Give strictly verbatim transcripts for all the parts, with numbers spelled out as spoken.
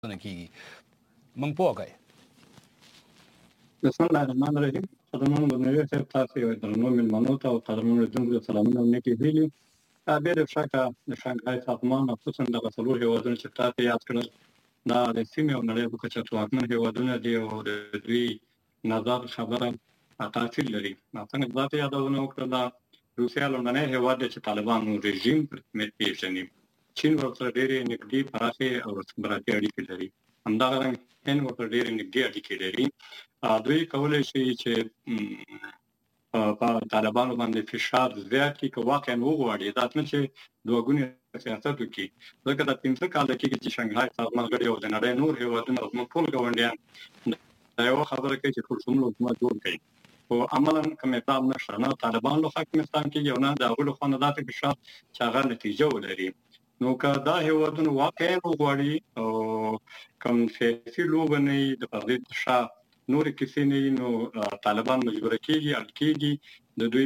نه کیږي موږ پوه کړئ. بسم الله الرحمن الرحیم. قدرمنو بندګانو صاحب تاسو یو درنو مېلمنو ته او قدرمنو لیدونکو ته سلامونه او نیکې هیلې. بې له شکه د شانګهای سازمان او خصوصا دغه څلور هېوادونه چې تاسو یاد کړل دا د سیمې او نړۍ په کچه ځواکمن هېوادونه دي او د دوی نظر خبره تاثیر لري. څنګه تاسو یادونه وکړه دا روسیه لومړنی هېواد دی چې طالبانو رژیم په رسمیت پېژني. چین ورسره ډېرې نږدې پراخې او استخباراتي اړیکې لري. همدارنګه هند ورسره ډېرې نږدې اړیکې لري. دوی کولی شي چې په طالبانو باندې فشار زیات کړي که واقعا وغواړي. دا نه چې دوه ګونی سیاست وکړي، ځکه دا پنځه کاله کېږي چې شانګهای سازمان غړي او د نړۍ نور هېوادونه او زموږ ټول ګاونډیان دا یوه خبره کوي چې ټول څومره حکومت جوړ کړي، خو عملا کوم اقدام نشته. نه طالبان لخوا کوم اقدام کېږي او نه د هغوی لخوا نه داسې فشار چې هغه نتیجه ولري. نو که دا هېوادونه واقعا وغواړي او کوم سیاسي لوبه نه وي د پردې تر شا نورې کیسې نه وي، نو طالبان مجبوره کېږي اړ کېږي د دوی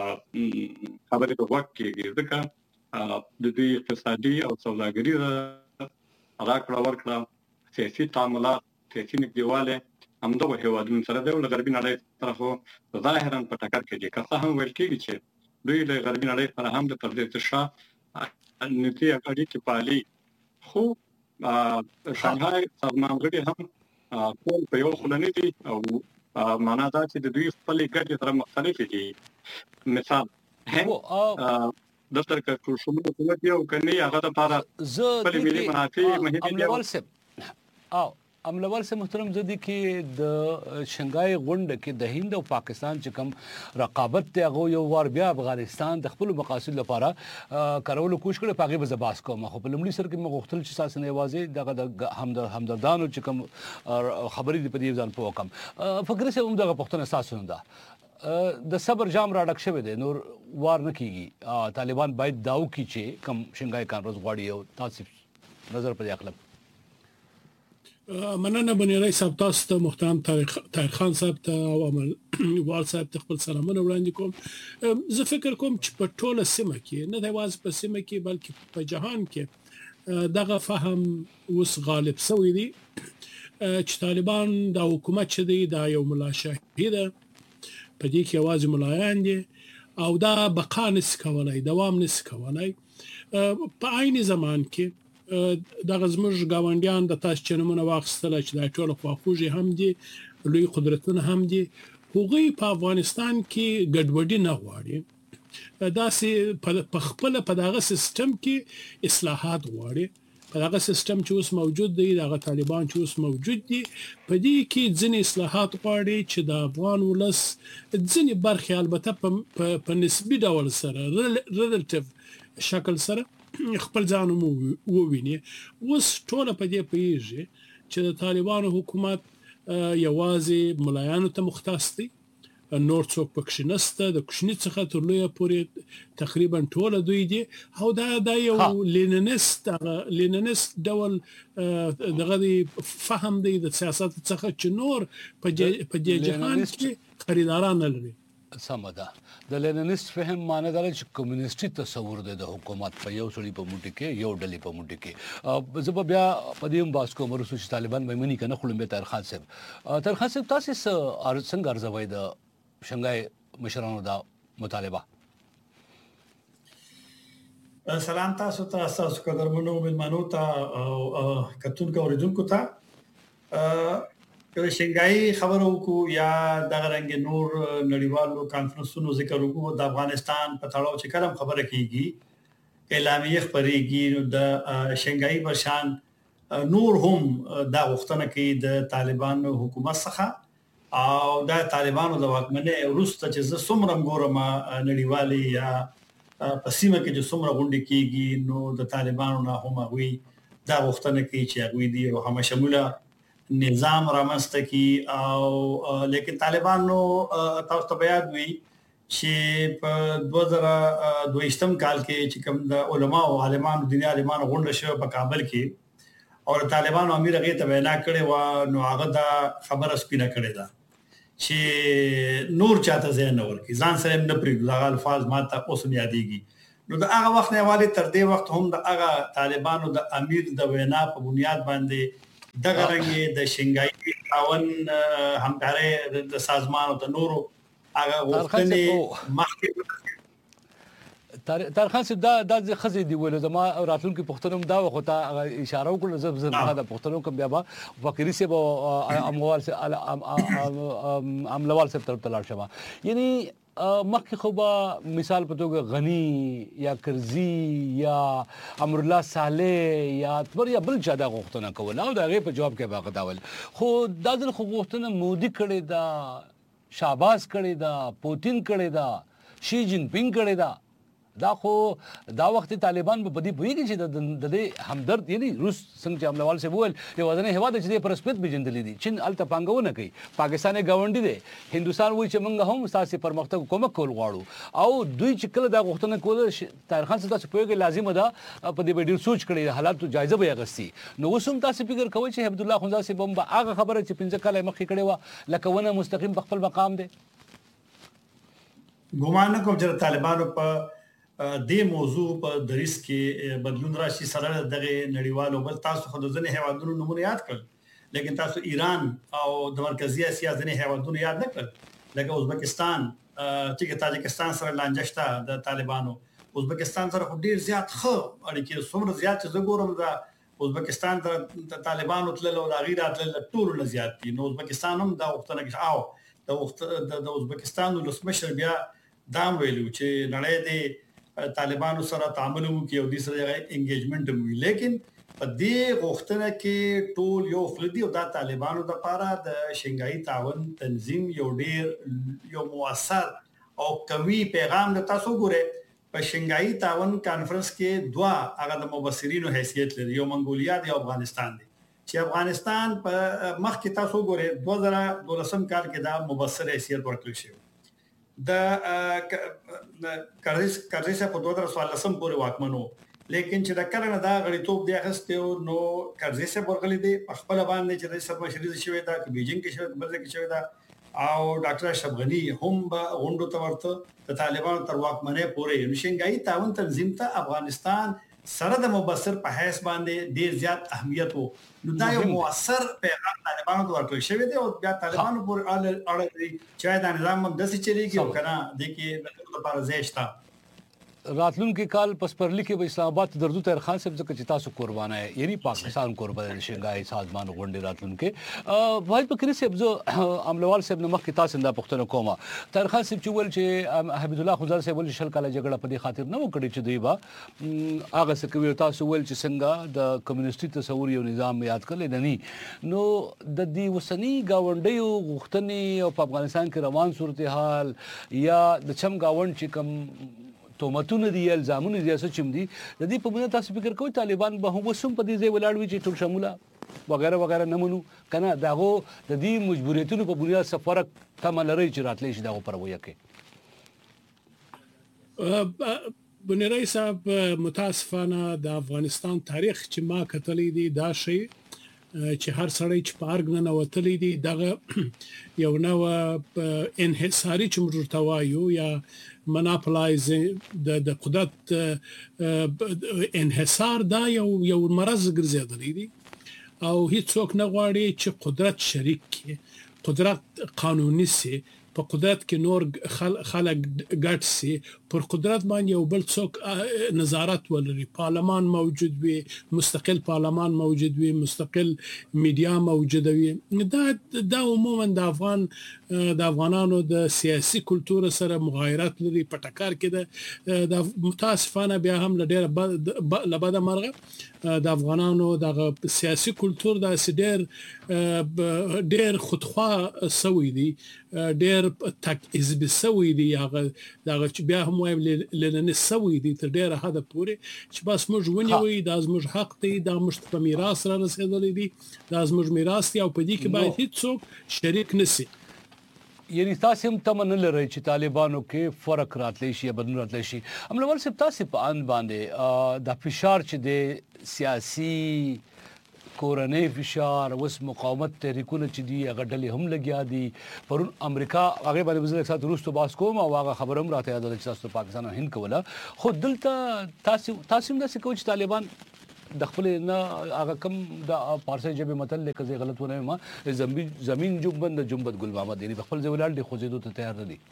خبرې په غوږ کېږي، ځکه د دوی اقتصادي او سوداګریزه راکړه ورکړه، سیاسي تعاملات، سیاسي نږدېوالی همدغو هېوادونو سره دی او له غربي نړۍ سره خو ظاهرا په ټکر کې دي. که څه هم ویل کېږي چې دوی له غربي نړۍ سره هم د پردې تر شا نږدې اړیکې پالي، خو شانګهای سازمان غړي هم ټول په یو خوله نه دي او معنا دا چې د دوی خپلې ګټې سره مختلفې دي. مثال هند دلته که شمول حکومت دی او که نه هغه دپاره خپلې ملي منافع مهمې دي. او املوال سے محترم زدي کې د شنګای غونډه کې د هند او پاکستان چې کوم رقابت دی هغه یو وار بیا افغانستان د خپل مقاصد لپاره کارولو کوشش کړي. پاګې به زباس کوم خو په لمړي سر کې مغختل چې ساس نه وازي دغه د همدردانو چې کوم خبرې دی په دې ځان په وکم فکر سه هم دغه پښتون اساس نه ده د صبر جام را ډک شوی دی، نور وار نه کیږي. طالبان باید داو کی چې کوم شنګای کانفرنس غواړي او تاسو نظر په دې اخلم. مننه بنی رئیس صاحب، تاسو ته محترم طاهر خان صاحب ته او عمل وال صاحب ته خپل سلامونه وړاندې کوم. زه فکر کوم چې په ټوله سیمه کې نه دی واز په سیمه کې بلکې په جهان کې دغه فهم اوس غالب شوی دی چې طالبان د حکومت چې دی دا یو ملاشاهي ده، په دې کې یوازې ملایان دي او دا بقا نشي کولای، دوام نشي کولای. په عین زمان کې دغه زموږ ګاونډیان د تاسو چې نمونه واخیستله چې دا ټول خواخوږي هم دي، لوی قدرتونه هم دي، هغوی په افغانستان کې ګډوډي نه غواړي. داسې په خپله په دغه سیستم کې اصلاحات غواړي. په دغه سیستم چې اوس موجود دی، دغه طالبان چې اوس موجود دي، په دې کې ځینې اصلاحات غواړي چې د افغان ولس ځینې برخې البته په نسبي ډول سره ریلیټیو شکل سره خپل ځان وویني. اوس ټوله په دې پوهېږي چې د طالبانو حکومت یوازې ملایانو ته مختص دی، نور څوک پکې نشته، د کوچني څخه تر لویه پورې تقریبا ټوله دوی دي. او دا دا یو لیننست لیننست ډول دغه فهم دی د سیاست څخه چې نور په دې جهان کې خریداران نه لري. سمه ده. د لیننست فهم معنی دا چې کمیونستي تصور دی د حکومت په یو سړي په موټي کې یو ډلې په موټي کې. زه به بیا په دې هم بحث کوم ورسو چې طالبان به مني که نه خلم به طاهر خان صاحب. طاهر خان صاحب تاسو څنګه ارزوئ د شنګای مشرانو دا مطالبه؟ سلام تاسو ته، تاسو قدرمنو مېلمنو ته او کتونکو اوریدونکو ته. که شنګای خبرو کو یا دغه رنګ نور نړیوالو کانفرنسونو ذکر وکړو، د افغانستان په تړاو چې کلم خبره کیږي، اعلامیه خبرېږي، نو د شنګای برشان نور هم دا غوښتنه کوي د طالبانو حکومت څخه او د طالبانو د واکمنۍ وروسته چې زه څومره ګورم نړیوالي یا په سیمه کې چې څومره غونډې کیږي، نو د طالبانو نه هم هغوی دا غوښتنه کوي چې هغوی دي او هم شموله نظام رامنځته کی. او لیکن طالبانو تاسو ته یاد وي چې په دوه زره دوهشتم کال کې چې کوم د علما او عالمانو دیني عالمانو غونډه شوه په کابل کې او طالبانو امیر هغه ته وینا کړې و، نو هغه دا خبره سپینه کړې ده چې نور چاته ځای نه ورکړي، ځان سره نه پرېږدو. دغه الفاظ ماته اوس هم یادېږي. نو د هغه وخت نه حواله تر دې وخت هم د هغه طالبانو د امیر د وینا په بنیاد باندې دغه رنګ د شنګای تعاون همکاري د سازمان او د نورو هغه غوښتنې مخکې طاهر خان صاحب دا د خزې دی ول زما راتلونکو پښتنوم دا وخت اشاره وکړه زب زب دا پښتنو کوم بیا با فقيري سه اموال سه عملوال سه طرف تلاړ شمه یعنی مخکې خو به مثال په توګه غنی یا کرزي یا امر الله صالح یا اکبر یا بل چا دا غوښتنه کوله او دا غي په جواب کې باغداول خو دا ځل خو غوښتنه مودي کړي دا شاباس کړي دا پوتین کړي دا شي جین پینګ کړي دا دا خو دا وخت طالبان په بدی پویږي چې د دې همدرد یعنی روس څنګه عملوال سه وول یو ځنه هوا د چې پرسپت بجندلې دي چین الته پانګونه کوي پاکستان گاونډي دی هندستان وایي چې موږ هم ساسي پرمختګ کومک کول غواړو او دوی چې کله دا غوښتنه کول طاهر خان صاحب تاسو پوهیږئ لازم ده په دې ډیر سوچ کړي حالات جایزه به اغستی نو وسوم تاسو فکر کوئ چې عبد الله خنزا صاحب هم هغه خبره چې پنځه کاله مخکې کړي و لکه ونه مستقیم په خپل مقام دی ګومان کوم چې طالبانو په د موضوع په دریس کې بدلون راشي سره دغه نړیوالو بل تاسو خو د ځنې هیوادونو نمونه یاد کړل لیکن تاسو ایران او د مرکزی اسیا ځنې هیوادونو یاد نه کړل لکه ازبکستان چې تاجکستان سره لانجشتا د طالبانو ازبکستان سره ډیر زیات خو اړیکې څومره زیات چې زګورم دا ازبکستان د طالبانو تل او د غیر تل ټول نه زیات دي نو ازبکستان هم دا وختونه کې او د وخت د ازبکستان ولسمشر بیا دا ویلو چې نړۍ د طالبانو سره تعامل وکي او د سره انګیجمنت وکي لیکن په دې غوښتنه کې ټول یو فلدي او د طالبانو د لپاره د شنګای تعاون تنظیم یو ډیر یو موثر او قوي پیغام د تاسو ګوره په شنګای تعاون کانفرنس کې دوا هغه د مبصرینو حیثیت لري یو منګولیا دی او افغانستان دی چې افغانستان په مخ کې تاسو ګوره دوه زره دولسم کال کې دا مبصر حیثیت ورکړل شو د کارز کارزه په دوه زره څوارلسم پورې واکمنو لیکن چې د کله دا غړیتوب دی اخسته نو کارزه ورغلي دی په خپل باندې چې د سرما شریز شوی دا بیجینګ کې شوی بل کې شوی دا او ډاکټر اشرف غنی هم به غونډو ته ورته د طالبانو تر واکمنۍ پورې نشنګای تعاون تنظیم ته افغانستان سره د مبصر په حیث باندې ډیر زیات اهمیت وو نو دا یو موثر پیغام طالبانو ته ورکړل شوی دی او بیا طالبانو پورې اړه چې دا نظام هم داسې چلیږي او کنه د کې د ټول لپاره زیشتا راتلونکي کال پسپرلی کې به اسلام آباد دردو طاهر خان صاحب ځکه چې تاسو قربانه یعنی پاکستان قربانه شنګای سازمان غونډه راتلونکي واحد فقيري صاحب زه عملوال صاحب نو مخکې تاسو د پښتنو کومه طاهر خان صاحب چې ول چې حبیب الله خضر صاحب ول شل کاله جګړه په دې خاطر نه وکړي چې دوی با هغه څه کوي تاسو ول چې څنګه د کمیونستي تصور یو نظام یاد کړل نه نو د دې وسنی گاونډیو غوښتنې او په افغانستان کې روان صورتحال یا د چم گاوند چې کوم تومتونه دي الزامونه دي اساس چم دي د دې په بنا تاسو فکر کوئ طالبان به هم وسوم په دې ځای ولاړ وي چې ټول شموله وغیرہ وغیرہ نه منو کنه داغه د دې مجبوریتونو په بنیاد سفر کم لري چې راتلې شي داغه پروي کې بنيري صاحب متاسفانه د افغانستان تاریخ چې ما کتلې دي دا شی چې هر سړی چې پارګ نه وتلې دي دغه یو نو انحصاري چې موږ توایو یا مناپلایزینګ د د قدرت انحصار دا یو یو مرز ګرځیدلی دي او هیڅوک نه غواړي چې قدرت شریک کړي قدرت قانوني سي په قدرت کې نور خلک ګډ سي پر قدرت باندې یو بل څوک نظارت ولري پارلمان موجود وي مستقل پارلمان موجود وي مستقل میډیا موجود وي دا دا عموما د افغان د افغانانو د سیاسي کلتور سره مغایرت لري په ټکر کې د متاسفانه بیا هم لډیر لباده مرغه د افغانانو د سیاسي کلتور د سډیر ډیر خودخوا سوي دي ډیر تک حزب سوي دي هغه دغه چې بیا هم وایم لنن سوي دي تر ډیره حد پورې چې بس موږ ونیوي دا زموږ حق دی دا موږ په میراث را رسیدلی دي دا زموږ میراث دی او په دې کې باید هیڅوک شریک نشي یعنی تاسو هم تمن لري چې طالبانو کې فرق راتلی شي یا بدلون راتلی شي عملوال صاحب تاسو په ان باندې د فشار چې د سیاسي کورنۍ فشار اوس مقاومت تحریکونه چې دی هغه ډلې هم لګیا دي پرون امریکا هغه باندې وزیر اقتصاد روس ته باس کوم او هغه خبرم راته یاد ده چې تاسو پاکستان او هند کوله خو دلته تاسو تاسو هم د سکوچ طالبان د خپل نه هغه کم د پارسي ژبه متل لکه زه غلط ونه ما زمین زمین جنبند جنبد ګل محمد یعنی خپل ځولال دی خوځېدو ته تیار نه دي.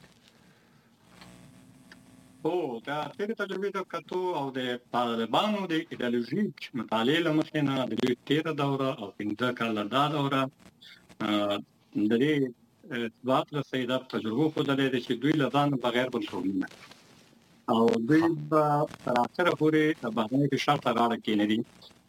او دا تیرې تجربې د کتو او د طالبانو د ایدئولوژیک مطالعې له مخې نه د دوی تیره دوره او پنځه کاله دا دوره د دې اثبات رسوي دا تجربه ښودلې ده چې دوی له ځان بغیر بل څه نه او دوی به تر اخره پورې بهرني فشار ته غاړه کېنوي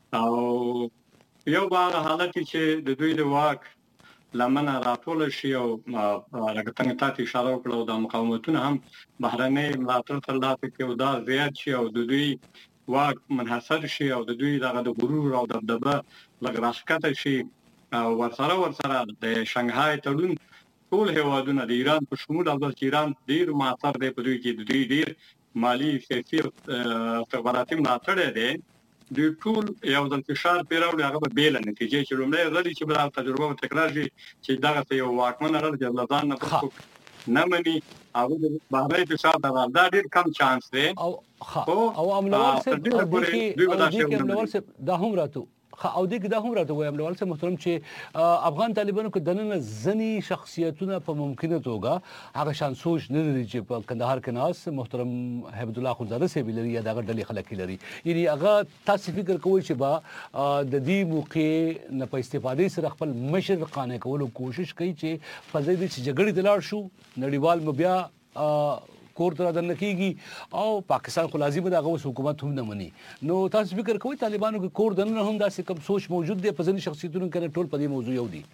او یو به حالت چې د دوی د واک لمنه راټول شي او لکه څنګه تاسو اشاره وکړو د مقاومتونو هم بهرني ملاتړ ترلاسه کوي او دا زیات شي او د دوی واک منحصر شي او د دوی دغه د غرور او دبدبه لږ راښکته شي او ورسره ورسره د شانګهای تړون ټول هیوادونه د ایران په شمول او د ایران ډیر مؤثر دی په دوی کې د دوی ډیر مالی سیاسي استخباراتي ملاتړ دی د ټول یو ځل فشار پیراوړي هغه به بیل نتیجې چې لومړی غلي چې بل تجربه تکرار شي چې دغه یو واکمن راځي چې لزان نه پښتو نه مني هغه د بهرني فشار د دا ډیر کم چانس دی او او املوال سره د دې املوال سره دا هم راتو او دغه دا هم راته وایم لول سره محترم چې افغان طالبانو کې دنه ځنی شخصیتونه په ممکنه توګه هغه شان سوچ نه لري چې په کندهار کې ناس محترم حمد الله خونزاده سي بلري یا دغه ډلې خلک لري یعنی هغه تاسو فکر کوئ چې با د دې موقع نه په استفادې سره خپل مشر قانع کولو کوشش کوي چې په ځای د جګړې دلار شو نړیوال مبیا کور تر دن کیږي او پاکستان خو لازم ده هغه حکومت هم نه مني نو تاسو فکر کوئ طالبانو کې کور دن هم داسې کوم سوچ موجود دی په ځینې شخصیتونو کې ټول په دې موضوع یو دي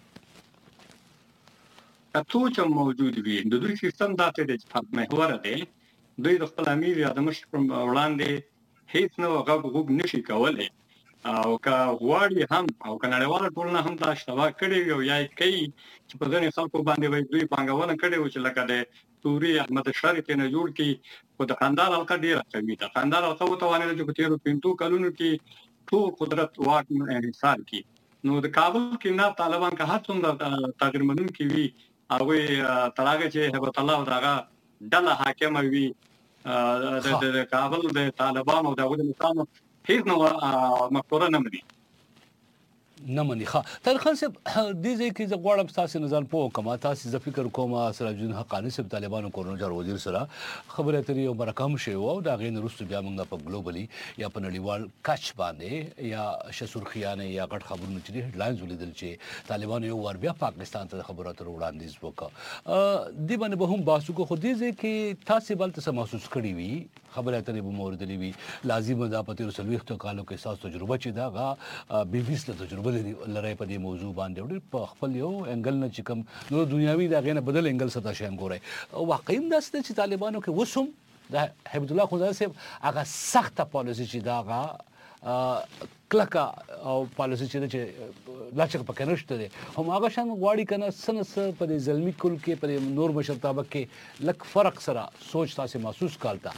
کتو چې موجود وي د دوی سیستم داسې دی چې محور دی دوی د خپل امیر یا د مشر وړاندې هیڅ نو غوږ غوږ نشي کولای او که غواړي هم او که نړیواله ټولنه هم دا اشتباه کړې یو یا کوي چې په ځینې خلکو باندې وایي دوی پانګونه کړې و چې لکه د توري احمد شریف نه جوړ کی په د خاندان حلقه ډیره کوي د خاندان حلقه وتوانه چې په تیرو پینتو کلونو کې ټول قدرت واک انحصار کی نو د کابل کې نه طالبان که هر څومره تغیر منون کی وی هغه تراغه چې هبت الله دغه ډله حاکم وي د کابل د طالبانو دغه نظام هیڅ نو مفکوره نه مني نه مني ښه طاهر خان صاحب دې ځای کې زه غواړم ستاسو نظر پوه کوم تاسو زه فکر کوم سراج الدین حقانی صاحب طالبانو کورنجر وزیر سره خبره اترې او برکم شي او دا غین رستو بیا موږ په ګلوبلی یا په نړیوال کچ باندې یا شسورخیانه یا غټ خبرونه چې هډلاینز ولیدل چې طالبانو یو ور بیا پاکستان ته خبرات وړاندیز وکړه دې باندې به هم باسو کو خو دې ځای کې تاسو بل څه محسوس کړی وي خبره اترې به مورد دی وی لازم ده په تیر سلويختو کالو کې تاسو تجربه چې دا بیس له تجربه لري په دې موضوع باندې په خپل یو انګل نه چې کوم نو دنیاوي دا غینه بدل انګل ستا شیم ګورای واقعي داسته چې طالبانو کې وسوم د حمد الله خونزاده صاحب هغه سخته پالیسي چې دا کلکا او پالیسي چې لاچک پکې نشته دي هم هغه شان غواړي کنه سنس په دې ظلمي کل کې په نور مشرتابه کې لک فرق سره سوچ تاسو محسوس کالتا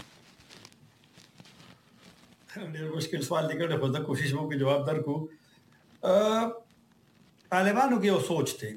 ډېر مشکل سوال دی کړه خو دا کوشش وکړم چې جواب درکو طالبانو کې یو سوچ دی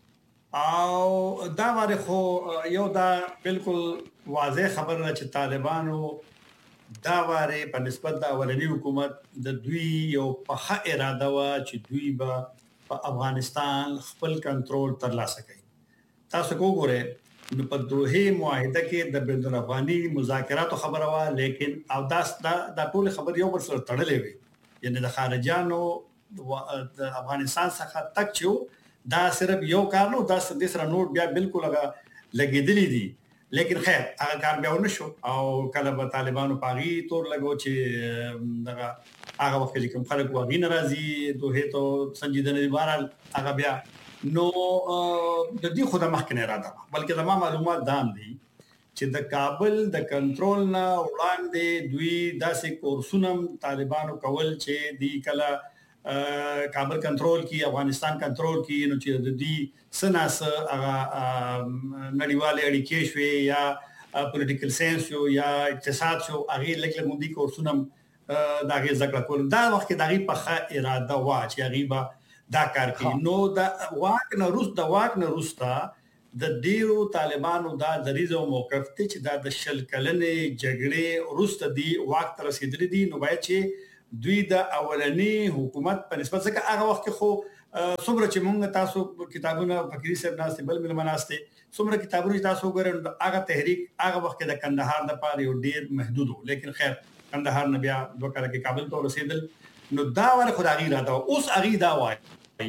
او دا واره خو یو دا بالکل واضح خبر نه چې طالبانو دا واره په نسبت د اولنی حکومت د دوی یو په اراده وا چې دوی به په افغانستان خپل کنټرول ترلاسه کړي تاسو وګورئ نو په دوه معاهده کې د بین الافغاني مذاکراتو خبره وا لیکن او دا د ټول خبر یو بل سره تړلې وي یعنی د خارجانو د افغانستان څخه تک چې دا صرف یو کار نو دا د سره نور بیا بالکل هغه لګیدلې دي لیکن خیر هغه کار بیا ونشو او کله به طالبانو پاغي تور لګو چې دغه هغه وخت کې کوم خلک واغې ناراضي دوه ته سنجیدنه بهرال هغه بیا نو د دې خدای مخکنه اراده بلکې د ما معلومات دام دي چې د کابل د کنټرول نه وړاندې دوی داسې کورسونم طالبانو کول چې دی کله کابل کنټرول کی افغانستان کنټرول کی نو چې د دې سناس هغه نړیوال اړیکې شوي یا پولیټیکل ساينس یا اقتصاد شو هغه لکه لګوندي کورسونم دا غي ذکر کول دا وخت د غي په اراده وا چې غیبا دا کار کوي نو دا واک نه روس دا واک نه روستا د ډیرو طالبانو دا دریزو موقف ته چې دا د شل کلنې جګړې روسته دی واک تر رسیدلې دي نو باید چې دوی د اولنی حکومت په نسبت څخه هغه وخت خو څومره چې موږ تاسو کتابونه فقيري صاحب ناسته بل مل مناسته څومره کتابونه تاسو ګورئ هغه تحریک هغه وخت د کندهار د پاره یو ډیر محدود لیکن خیر کندهار نه بیا دوه کال کې کابل ته رسیدل نو دا ور خدای راته اوس اغي دا وایي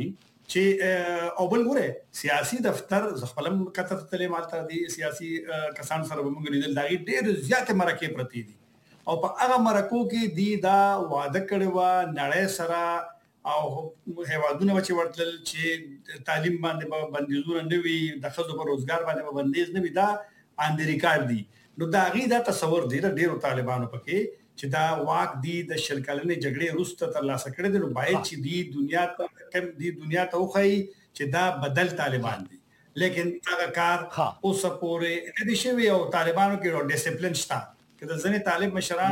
چې او بل ګوره سیاسي دفتر زخپلم کتر تلې مالته دي سیاسي کسان سره موږ لیدل دا ډیر زیات مرکه پرتی دي او په هغه مرکو کې دی دا وعده کړی و نړۍ سره او هیوادونه چې ورتل چې تعلیم باندې بندیزونه نه وي د خزو په روزګار باندې بندیز نه وي دا اندري کار دي نو دا غي دا تصور دی ډیرو طالبانو پکې چې دا واک دی د شلکلنې جګړې وروسته تر لاسه کړی دی نو باید چې دی دنیا ته کم دی دنیا ته وخی چې دا بدل طالبان دي لیکن هغه کار اوس پورې د دې شوی او طالبانو کې ډیسپلین شته کله ځنې طالب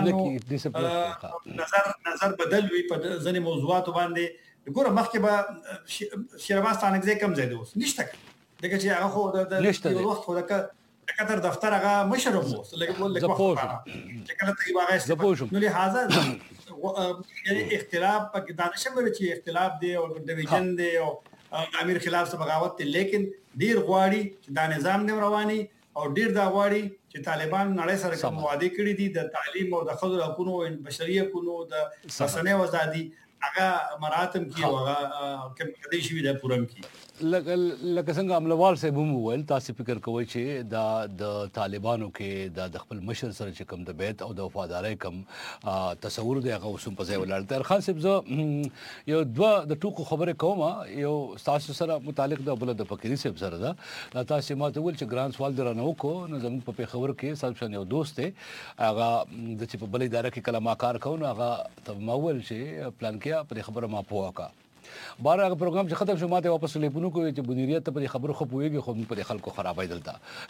مشرانو نظر نظر بدل وي په ځنې موضوعات باندې ګوره مخکې به شیرباز تانګزه کم زیاده اوس نشته دغه چې هغه خو د یو وخت خو د کتر دفتر هغه مشر وو لکه لکه چې کله ته واغې نو لہذا یعنی اختلاف په دانش مې چې اختلاف دی او ډیویژن دی او امیر خلاف څه بغاوت دی لیکن ډیر غواړي چې دا نظام نه رواني او ډیر دا غواړي چې طالبان نړۍ سره کوم وعده کړی دي د تعلیم او د خضر حقوقو او بشري حقوقو د رسنۍ او ازادي هغه مراتب کی او هغه کوم کدي شي د پورم کی لکه څنګه عملوال صاحب هم وویل تاسو فکر کوئ چې دا د طالبانو کې د خپل مشر سره چې کوم د بیت او د وفادارۍ کوم تصور دی هغه اوسم په ځای ولاړ تر خان صاحب زه یو دوه د ټوکو خبره کوم یو تاسو سره متعلق د بل د فقيري صاحب سره دا تاسو ماته ول چې ګران سوال درنه وکړو نو زموږ په خبر کې صاحب شنه یو دوست دی هغه د چې په بل اداره کې کلمه کار کوي هغه ته مول چې پلان کې په خبره ما پوهه بار هغه پروګرام چې ختم شو ماته واپس لیپونو کوي چې بنیریت ته په خبرو خو پويږي خو په خلکو خرابای دلته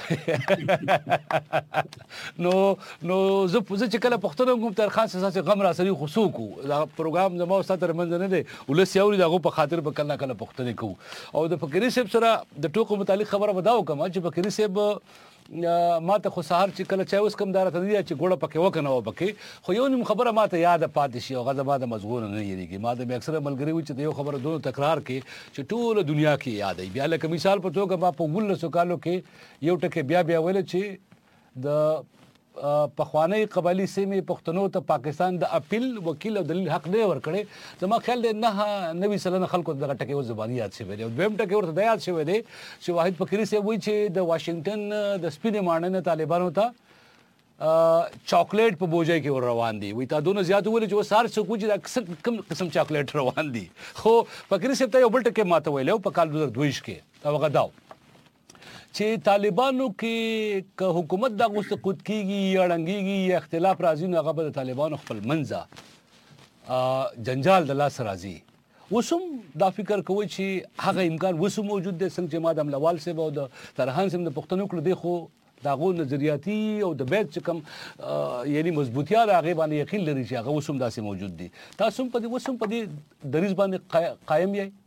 نو نو زه چې کله پښتون کوم تر خاص اساس غم را سړي خصوصو دا پروګرام زمو ستر منځ نه دی ولس یوري دغه په خاطر به کله کله پښتون کو او د فقيري صاحب سره د ټوکو متعلق خبره وداو کوم چې فقيري صاحب ماته خو سهار چې کله چا اوس کم دار ته دی چې ګوړه پکې وکنه و پکې خو یو نیم خبره ماته یاد پاتې شي او غزه ما د مزغون نه یریږي ما د اکثر ملګری و چې یو خبره دوه تکرار کې چې ټول دنیا کې یادې بیا لکه مثال په توګه ما په ولسو کالو کې یو ټکي بیا بیا ویل چې د پخوانی قبایلی سیمې پښتنو ته پاکستان د اپیل وکیل او دلیل حق نه ورکړي زما خیال دی نه نوي سلنه خلکو دغه ټکی و زبانی یاد شوی دی او دویم ټکی ورته یاد شوی دی چې واحد فقيري صاحب وایي چې د واشنگټن د سپینې ماڼۍ طالبانو ته چاکلیټ په بوجای کې ور روان دي وي تا دونه زیات ول چې وسار څه کوجي د کوم قسم چاکلیټ روان دي خو فقيري صاحب ته یو بل ټکی ماته ویلو په کال دو هزار دوه کې او غداو چې طالبانو کې که حکومت د غوسه قوت کیږي یا رنګيږي یا اختلاف راځي نو هغه به طالبانو خپل منځه جنجال د لاس راځي وسم دا فکر کوي چې هغه امکان وسم موجود دی څنګه چې ما د املوال صاحب او د ترحان صاحب د پښتنو کړو دی خو داغو نظریاتي او د بیت چې کوم یعنی مضبوطیا هغه باندې یقین لري چې هغه وسم داسې موجود دي تاسو په دې وسم په دې دریز باندې قائم یې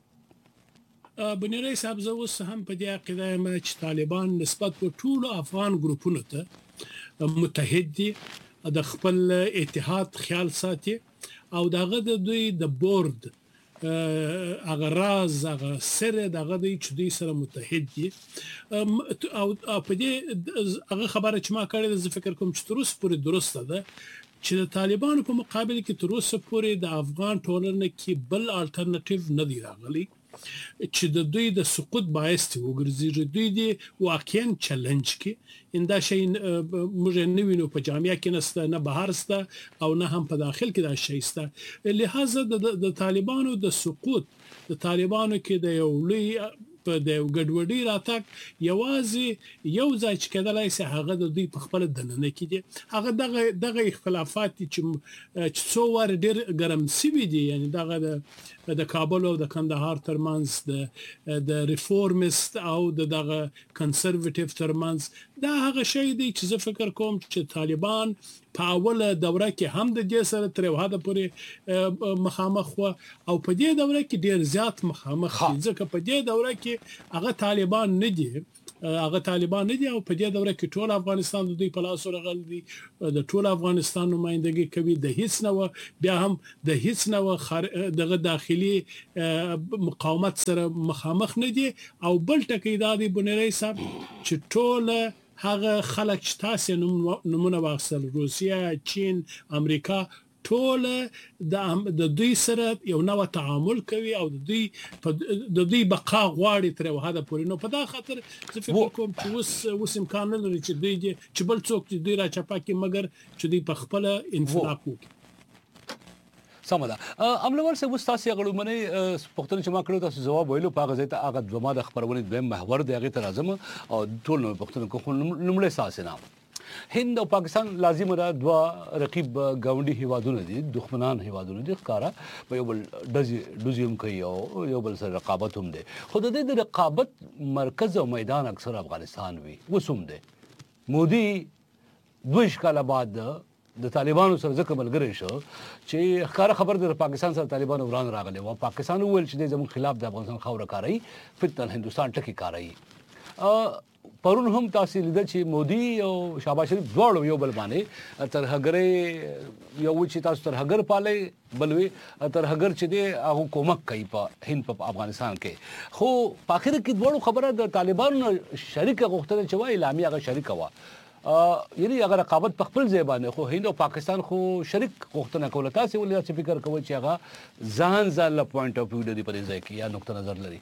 بنيري صاحب زه اوس هم په دې عقیده یم چې طالبان نسبت په ټول افغان ګروپونو ته متحد دي د خپل اتحاد خیال ساتي او دغه د دوی د بورد هغه راز هغه سره دغه دوی چې دوی سره متحد دي او په دې هغه خبره چې ما کړې زه فکر کوم چې تر اوسه پورې درسته ده چې د طالبانو په مقابل کې تر اوسه پورې د افغان ټولنې کې بل الټرنیټیو نه دی راغلی چې د دوی د سقوط باعث وګرځي دوی دی واقعا چیلنج کې انده شي موږ نه وینو په جامعه کې نسته نه بهر سته او نه هم په داخل کې دا شي سته لہذا د طالبانو د سقوط د طالبانو کې د یو لوی په د ګډوډي راتګ یوازې یو ځای چې کېدلای شي هغه د دوی په خپل دننه کې دي هغه دغه دغه اختلافات چې څو ور ډېر ګرم سوي دي یعنی دغه د د کابل او د کندهار ترمنځ د د ریفورمیست او د دغه کنسرواتیو ترمنځ دا هغه شی دی چې زه فکر کوم چې طالبان په اوله دوره کې هم د دې سره تر وحده پورې مخامخ و او په دې دوره کې ډیر زیات مخامخ ځکه په دې دوره کې هغه طالبان نه دي هغه طالبان نه دي او په دې دوره کې ټول افغانستان د دوی په لاس ورغل دي د ټول افغانستان نمائندګي کوي د هیڅ نه بیا هم د هیڅ نه دغه داخلي مقاومت سره مخامخ نه دي او بل ټکی دا دی بنيري صاحب چې ټول هغه خلک چې تاسو نمونه واخصل روسیا چین امریکا ټول د دوی سره یو نوع تعامل کوي او د دوی د دوی بقا غواړي تر وهدا پورې نو په دا خاطر څه فکر کوم چې اوس اوس امکان نه لري چې دوی چې بل څوک چې دوی را چپا کې مګر چې دوی په خپل انفلاق وکړي سمدا املوال سے وستاسي غړومنه پښتون چې ما کړو تاسو جواب ویلو په غزه ته هغه دوه د خبرونه د محور د هغه ترازم او ټول نو پښتون کو لمړی ساسه نام هند او پاکستان لازم را دوا رقیب گاونډي هیوادونه دي دښمنان هیوادونه دي ښکارا په یو بل دوزیم کوي او یو بل سره رقابت هم دي خو د دې رقابت مرکز او میدان اکثر افغانستان وي وسوم دي مودي دویش کاله بعد د طالبانو سره ځکه ملګری شو چې ښکارا خبر د پاکستان سره طالبانو وران راغلي او پاکستان ویل چې د زموږ خلاف د افغانستان خاور کاری فتن هندستان ټکی کاری پرون هم تاسو لیدل چې مودي او شهباز شریف دواړو یو بل باندې تر هغه یو چې تاسو تر هغه پاله بلوي تر هغه چې دی هغه کومک کوي په هند په افغانستان کې خو په اخر کې دواړو خبره د طالبانو شریک غوښتنه چې وای اعلامیه هغه شریک وا یعنی اگر رقابت په خپل ځای باندې خو هند او پاکستان خو شریک غوښتنه کوله تاسو ولې چې فکر کوئ چې هغه ځان ځان له پوینټ اف ویو د دې ځای کې یا نقطه نظر لري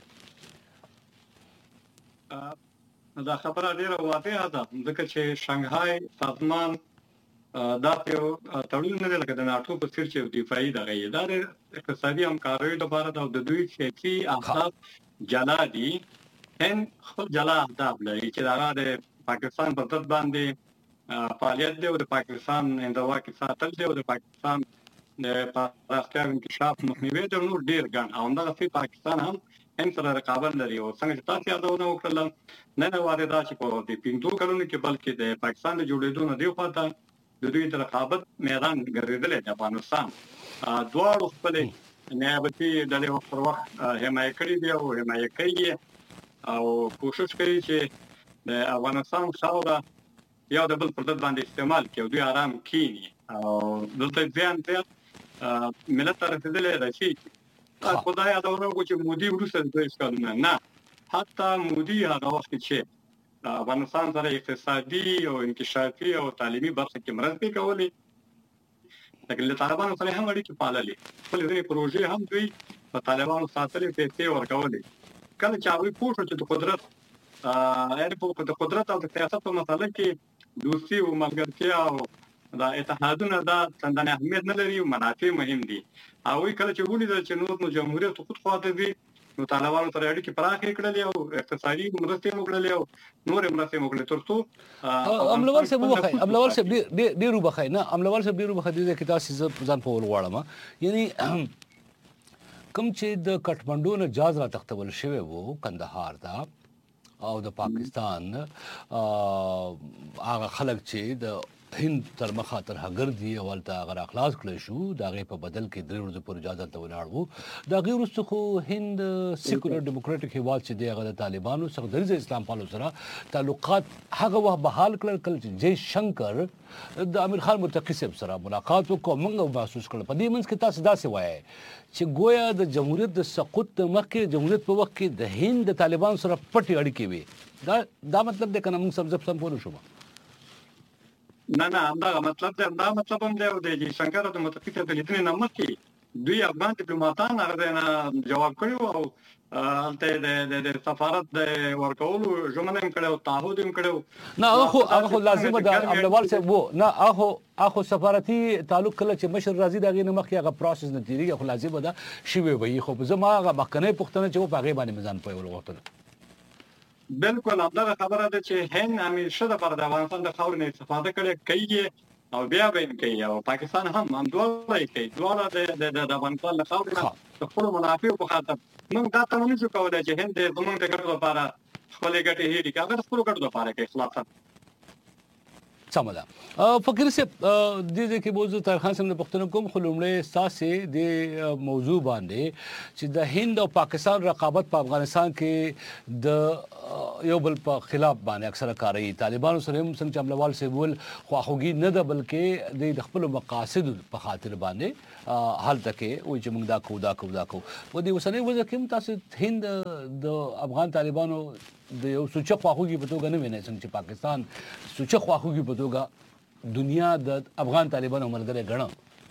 دا خبره ډیره واضحه ده ځکه چې شانګهای سازمان دا یو تړون نه لکه د ناتو په څیر چې دفاعي دغه یې دا اقتصادي همکارۍ لپاره د دوی سیاسي اهداف جلا دي هند خپل جلا اهداف لري چې دا د پاکستان په ضد باندې فعالیت دی او د پاکستان انزوا کې ساتل دی او د پاکستان د پراختیا انکشاف مخنیوي د نور ډیر ګڼ او دا په پاکستان هم هم سره رقابت لري او څنګه چې تاسو یادونه وکړل نه نه وارده چې په دې پینځو کلونو کې بلکې د پاکستان د جوړېدو نه دی خواته د دوی د رقابت میدان ګرځیدل د افغانستان دواړو خپل نیابتي ډلې پر وخت حمایت کړی دی او حمایت کوي او کوشش کوي چې د افغانستان خاوره یو د بل پر ضد باندې استعمال کوي دوی آرام کینی او دلته ځان ته ملت ته رسیدلې راشي خدای دا ورغو چې مودي ورسره دوی ښکارونه نه حتی مودي هغه وخت چې افغانستان سره اقتصادي او انکشافي او تعلیمي برخه کې مرسته کولې لکه له طالبانو سره هم اړیکې پاللې خپل ځینې پروژې هم دوی په طالبانو ساتلې پیسې ورکولې کله چې هغوی پوه شو چې د قدرت یعنې په د قدرت او د سیاست په مسله کې دوستي او ملګرتیا او دا اتحادونه دا څنګه اهمیت نه لري او منافع مهم دي او کله چې ولیدل چې نور نو جمهوریت خود خواته دي نو طالبانو سره اړیکې پراخې کړلې او اقتصادي مرستې وکړلې او نور مرستې وکړلې ترڅو املوال صاحب وخی املوال صاحب ډیر ډیر وبخای نه املوال صاحب ډیر وبخای دي چې تاسو ځان په ولغواړم یعنی کوم چې د کټمنډو نه جاز را تختول شوی وو کندهار دا او د پاکستان هغه خلک چې د هند تر مخه تر هغر دی اولته غیر اخلاص کړی شو دا غي په بدل کې درې ورځې پر اجازه ته ولاړ وو دا غیر وروسته خو هند سیکولر ډیموکراټک هیواد چې دی هغه د طالبانو سره د اسلام پالو سره تعلقات هغه وه بحال کړل کله چې جی شنکر د امیر خان متقی صاحب سره ملاقات وکړو موږ محسوس کړل په دې منځ کې تاسو داسې وایي چې گویا د جمهوریت د سقوط مخکې جمهوریت په وخت کې د هند د طالبان سره پټي اړیکې وي دا دا مطلب دی کنه موږ سم سم پوه شو نه نه دا مطلب دی دا مطلب هم دی او د شنکر د متقی ته د لیدنې نه مخکې دوی افغان ډیپلوماټان هغه نه جواب کړو او البته د سفارت د ورکولو ژمنه هم کړو تعهد هم کړو نه هغه هغه لازم ده املوال صاحب وو نه هغه هغه سفارتي تعلق کله چې مشر راځي دغه نه مخکې هغه پروسس نه تیریږي خو لازم ده شی وي خو زما هغه مخکنی پښتنه چې په هغه باندې مزان پوي ولغوتل بالکل همدغه خبره ده چې هند همیشه د پر د افغانستان د خاورې نه استفاده کړي کوي او بیا به کوي او پاکستان هم هم دوه کوي دوه د د افغانستان د خاورې نه خپل منافع په خاطر موږ دا ته نه شو کولای چې هند زموږ د ګټو لپاره خپل ګټې هېري کوي هغه خپل ګټو لپاره کوي خلاص سم ده فقیر صاحب د دې کې موضوع طاهر خان صاحب نه پوښتنه کوم خو لومړی ستاسې د موضوع باندې چې د هند او پاکستان رقابت په افغانستان کې د یو بل په خلاف باندې اکثره کاری طالبانو سره هم څنګه چې حملوال صاحب ول خواخوږي نه ده بلکې د خپل مقاصد په خاطر باندې حال تکې وایي چې موږ دا کوو دا کوو دا کوو و دې اوسنۍ وضع کې هم تاسو هند د افغان طالبانو د یو سوچه خواخوږي په توګه نه وینئ څنګه چې پاکستان سوچه خواخوږي په توګه دنیا د افغان طالبانو ملګری ګڼه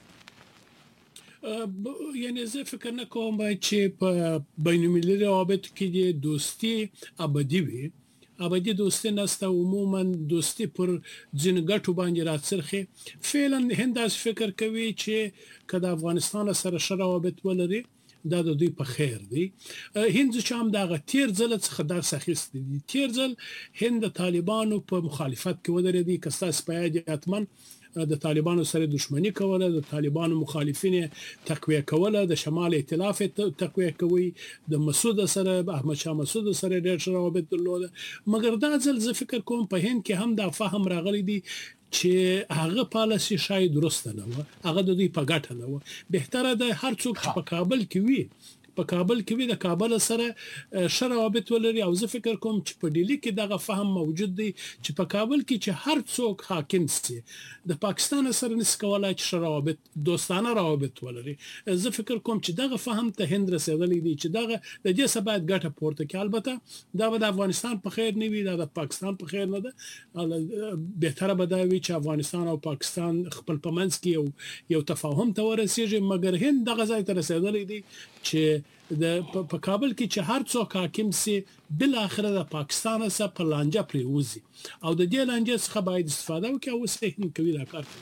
یعنی زه فکر نه کوم چې په بین المللي روابطو کې د دوستي ابدي وي ابدي دوستي نسته عموما دوستي پر ځینو ګټو باندې راڅرخي فعلا هند داس فکر کوي چې کله افغانستان سره ښه روابط ولري دا د دوی په خیر دی هند چې هم دا تیر ځل څخه درس اخیستی دي تیر ځل هند طالبانو په مخالفت کې ودرېدي که تاسو په یاد اتمن د طالبانو سره دښمنی کوله د طالبانو مخالفین تقویه کوله د شمال ائتلاف تقویه کوي د مسعود سره احمد شاه مسعود سره ډېر روابط درلوده مګر دا ځل زه فکر کوم په هند کې هم دا فهم راغلی دی چې هغه پالیسی شاید درست نه و هغه د دوی په ګټه نه و بهتره ده هر څوک چې په کابل کې وي په کابل کې وي د کابل سره شرابت ولري او زه فکر کوم چې په ډیلی کې دغه فهم موجود دی چې په کابل کې چې هر څوک حاکم سي د پاکستان سره نس کولای چې شرابت دوستانه روابط ولري زه فکر کوم چې دغه فهم ته هند رسیدلی دی چې دغه د دې سبب ګټه پورته کې البته دا د افغانستان په خیر نه وي دا د پاکستان په خیر نه ده بهتره به دا وي چې افغانستان او پاکستان خپل پمنځ کې یو یو تفاهم ته ورسیږي مګر هند دغه ځای ته رسیدلی دی چې د په کابل کې چې هر څوک حاکم سي بل اخر د پاکستان سره په لانجه پریوزي او د دې لانجه څخه باید استفاده وکړي او صحیح کوي دا کار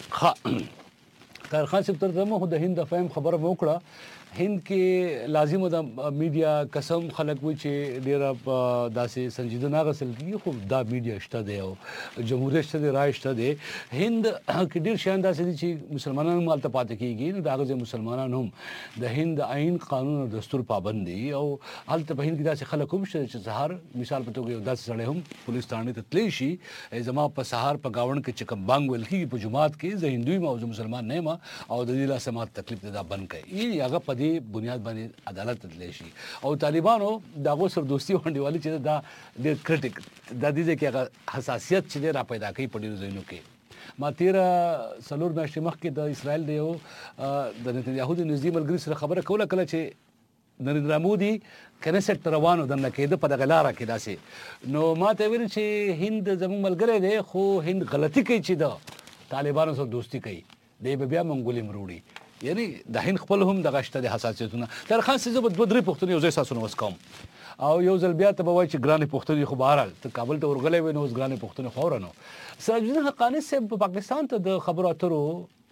ها طاهر خان صاحب تر زموږ د هند فهم خبره وکړه هند کې لازم د میډیا قسم خلک وي چې ډیره داسې سنجیده نه غسل کیږي خو دا میډیا شته دی او جمهوریت شته دی رای شته دی هند کې ډیر شان داسې دي چې مسلمانانو مالته پاتې کیږي نو دا غوځي مسلمانانو هم د هند آئین قانون او دستور پابند دي او حالت په هند کې داسې خلک هم شته چې سهار مثال په توګه داسې سړی هم پولیس تانه ته تلی شي زما په سهار په گاوند کې چې کوم بانګ ویل کیږي په جماعت کې زه هندوی ما او مسلمان نه ما او د دې لا سمات تکلیف دا بند کړي ای هغه په دې بنیاد باندې عدالت تدلی شي او طالبانو دغه سر دوستي وړاندې والی چې دا د کرټیک د دې کې هغه حساسیت چې را پیدا کوي په ډیرو ځایونو کې ما تیر سلور میاشتې مخکې د اسرائیل د یو د نتنیاهو د نږدې ملګري سره خبره کوله کله چې نریندرا مودي کنيسټ روانو د نکېده په دغه لار کې داسې نو ما ته ویل چې هند زموږ ملګری دی خو هند غلطي کوي چې د طالبانو سره دوستي کوي دی به بیا منګولې مروړي یعنی د هند خپل هم د غشته د حساسیتونه تر خاص څه به دوه درې پښتنې یو ځای ساسونه وسکم او یو ځل بیا ته به وای چې ګرانې پښتنې خو بهرال ته کابل ته ورغلې وې نو اوس ګرانې پښتنې خو ورنو سراج الدین حقانی صاحب په پاکستان ته د خبرو اترو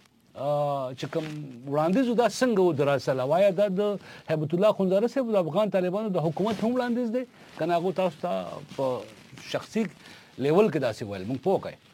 چې کوم وړاندیز دا څنګه و دراسه لوایا د هیبت الله خنزاره صاحب د افغان طالبانو د حکومت هم وړاندیز دی کنه هغه تاسو ته په شخصي لیول کې داسې ویل موږ پوه کړئ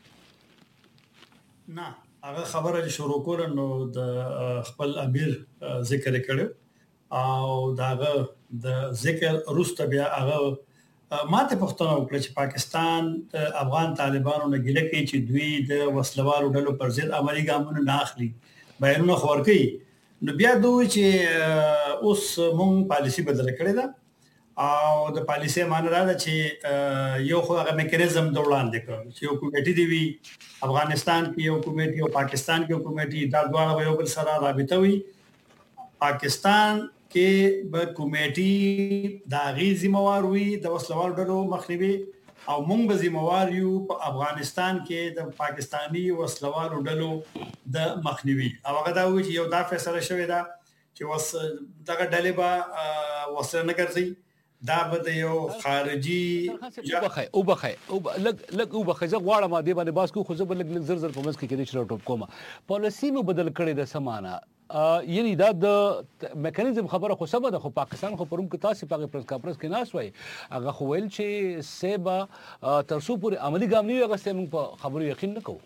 نه هغه خبره چې شروع کول نو د خپل امیر ذکر کړو او داغه د ذکر روسته بیا هغه ماته پښتنه وکړه چې پاکستان افغان طالبانو نه ګیله کوي چې دوی د وسلوالو ډلو پر ضد عملی ګامونه نه اخلي بیرونه خور کوي نو بیا دوی چې اوس مونږ پالیسی بدل کړې ده او د پالیسي معنی را ده چې یو خو هغه میکانیزم د وړاندې کړ چې یو کمیټي دی وی افغانستان کې یو کمیټي او پاکستان کې یو کمیټي دا دواړه یو بل سره رابطه وي پاکستان کې به کمیټي دا غي ذمہوار وي د وسلوال ډلو مخنیوي او موږ به ذمہوار یو په افغانستان کې د پاکستانی وسلوال ډلو د مخنیوي او هغه دا وی چې یو دا فیصله شوې ده چې وس دغه ډلې به وسره نه ګرځي دا به یو خارجي او بخای او بخای او لګ لګ او بخای زه غواړم ما دې باندې باس کو خو زه بل لګ زر زر په مس کې کې شروع ټوپ کوم پالیسی مو بدل کړی د سمانه یعنی دا د میکانیزم خبره خو سبا د خو پاکستان خو پروم کې تاسو په پریس کانفرنس کې ناس وای هغه خو ویل چې سبا ترسو پورې عملی ګام نه هغه سم په خبرو یقین نه کوو